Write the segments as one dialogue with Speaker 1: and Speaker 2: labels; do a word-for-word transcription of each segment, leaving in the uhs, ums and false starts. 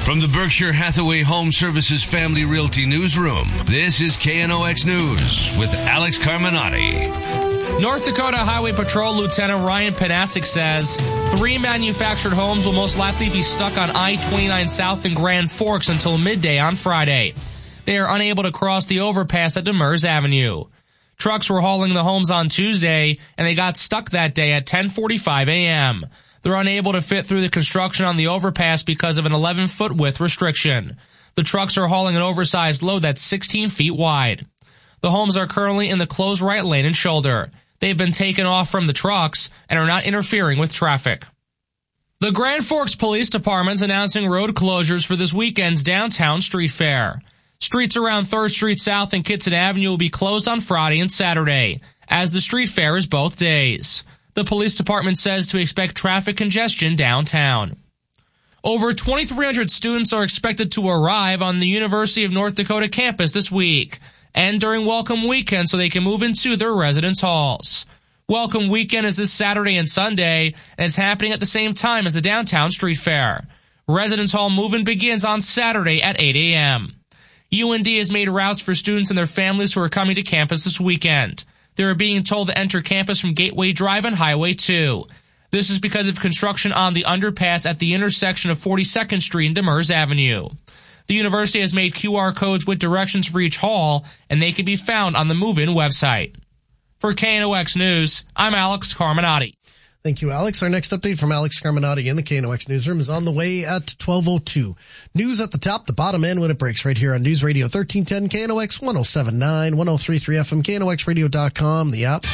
Speaker 1: From the Berkshire Hathaway Home Services Family Realty Newsroom, this is K N O X News with Alex Carminati.
Speaker 2: North Dakota Highway Patrol Lieutenant Ryan Panasic says three manufactured homes will most likely be stuck on I twenty-nine South in Grand Forks until midday on Friday. They are unable to cross the overpass at Demers Avenue. Trucks were hauling the homes on Tuesday, and they got stuck that day at ten forty-five a.m. They're unable to fit through the construction on the overpass because of an eleven-foot width restriction. The trucks are hauling an oversized load that's sixteen feet wide. The homes are currently in the closed right lane and shoulder. They've been taken off from the trucks and are not interfering with traffic. The Grand Forks Police Department's announcing road closures for this weekend's downtown street fair. Streets around third Street South and Kitson Avenue will be closed on Friday and Saturday, as the street fair is both days. The police department says to expect traffic congestion downtown. Over twenty-three hundred students are expected to arrive on the University of North Dakota campus this week and during Welcome Weekend so they can move into their residence halls. Welcome Weekend is this Saturday and Sunday, and it's happening at the same time as the downtown street fair. Residence hall move-in begins on Saturday at eight a.m. U N D has made routes for students and their families who are coming to campus this weekend. They are being told to enter campus from Gateway Drive and Highway two. This is because of construction on the underpass at the intersection of forty-second Street and Demers Avenue. The university has made Q R codes with directions for each hall, and they can be found on the Move-In website. For K N O X News, I'm Alex Carminati.
Speaker 3: Thank you, Alex. Our next update from Alex Carminati in the K N O X Newsroom is on the way at twelve oh two. News at the top, the bottom end when it breaks right here on News Radio thirteen ten, K N O X one oh seven point nine, one oh three point three F M, K N O X radio dot com, the app.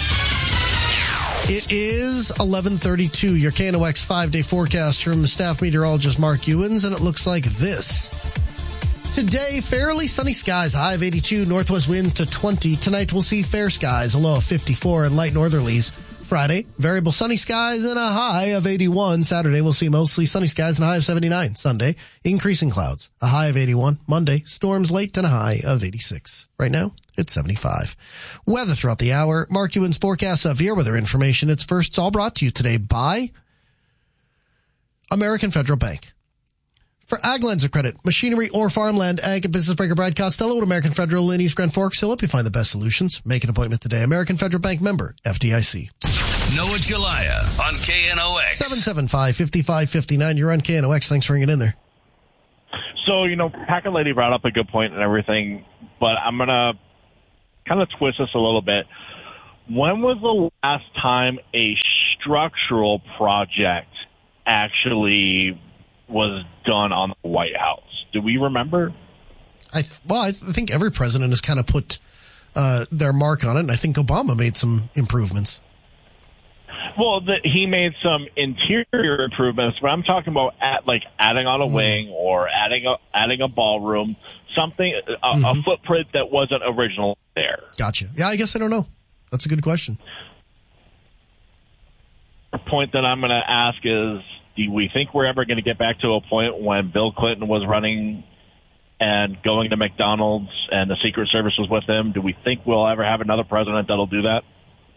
Speaker 3: It is eleven thirty-two, your K N O X five-day forecast from staff meteorologist Mark Ewens, and it looks like this. Today, fairly sunny skies, high of eighty-two, northwest winds to twenty. Tonight, we'll see fair skies, a low of fifty-four, and light northerlies. Friday, variable sunny skies and a high of eighty-one. Saturday, we'll see mostly sunny skies and a high of seventy-nine. Sunday, increasing clouds, a high of eighty-one. Monday, storms late and a high of eighty-six. Right now, it's seventy-five. Weather throughout the hour. Mark Ewan's forecast of severe weather information. It's first, it's all brought to you today by American Federal Bank. For ag lines of credit, machinery or farmland, ag and business breaker Brad Costello at American Federal in East Grand Forks. He'll help you find the best solutions. Make an appointment today. American Federal Bank member, F D I C.
Speaker 1: Noah Jalaya on K N O X.
Speaker 3: seven seven five, five five five nine. You're on K N O X. Thanks for hanging in there.
Speaker 4: So, you know, Packer Lady brought up a good point and everything, but I'm going to kind of twist this a little bit. When was the last time a structural project actually was done on the White House? Do we remember?
Speaker 3: I th- well, I th- think every president has kind of put uh, their mark on it, and I think Obama made some improvements.
Speaker 4: Well, the, he made some interior improvements, but I'm talking about at, like adding on a wing or adding a adding a ballroom, something a, mm-hmm. a footprint that wasn't original there.
Speaker 3: Gotcha. Yeah, I guess I don't know. That's a good question.
Speaker 4: The point that I'm going to ask is, do we think we're ever going to get back to a point when Bill Clinton was running and going to McDonald's and the Secret Service was with him? Do we think we'll ever have another president that'll do that?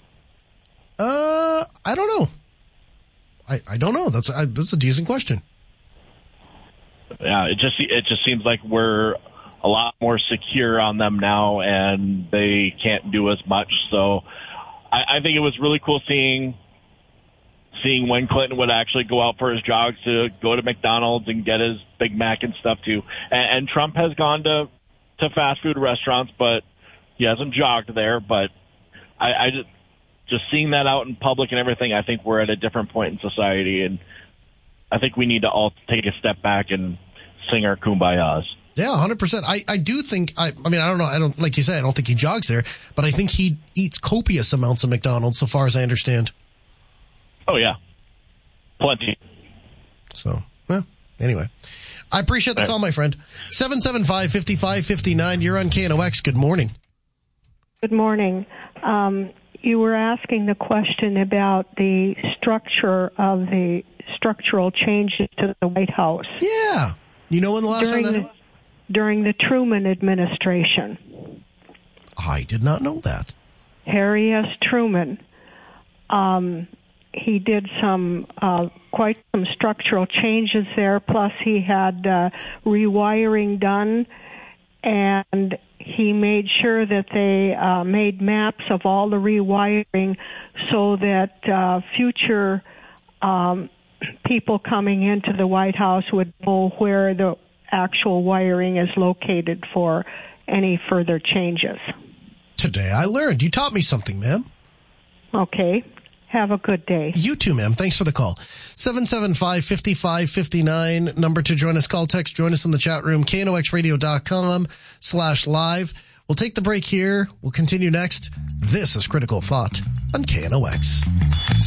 Speaker 3: Uh, I don't know. I, I don't know. That's a, that's a decent question.
Speaker 4: Yeah, it just it just seems like we're a lot more secure on them now, and they can't do as much. So I, I think it was really cool seeing seeing when Clinton would actually go out for his jogs to go to McDonald's and get his Big Mac and stuff too. And, and Trump has gone to to fast food restaurants, but he hasn't jogged there. But I, I just just seeing that out in public and everything, I think we're at a different point in society, and I think we need to all take a step back and sing our kumbayas.
Speaker 3: Yeah, one hundred percent. I, I do think, I, I mean, I don't know, I don't, like you said, I don't think he jogs there, but I think he eats copious amounts of McDonald's, so far as I understand.
Speaker 4: Oh, yeah. Plenty.
Speaker 3: So, well, anyway. I appreciate the call, my friend. seven seven five, five five five nine. You're on K N O X. Good morning.
Speaker 5: Good morning. Um, you were asking the question about the structure of the structural changes to the White House.
Speaker 3: Yeah. You know when the last
Speaker 5: during
Speaker 3: time that
Speaker 5: the, during the Truman administration.
Speaker 3: I did not know that.
Speaker 5: Harry S. Truman. Um, he did some uh, quite some structural changes there. Plus, he had uh, rewiring done, and he made sure that they uh, made maps of all the rewiring so that uh, future um, people coming into the White House would know where the actual wiring is located for any further changes.
Speaker 3: Today I learned. You taught me something, ma'am.
Speaker 5: Okay. Have a good day.
Speaker 3: You too, ma'am. Thanks for the call. seven seven five, five five five nine. Number to join us. Call, text, join us in the chat room. K N O X radio dot com slash live. We'll take the break here. We'll continue next. This is Critical Thought on K N O X.